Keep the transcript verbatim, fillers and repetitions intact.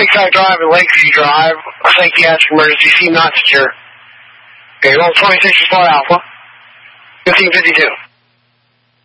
Lakeside Drive and Lakeview Drive, safety ask emergency, C not secure. Okay, roll twenty-six Spot Alpha, fifteen fifty-two.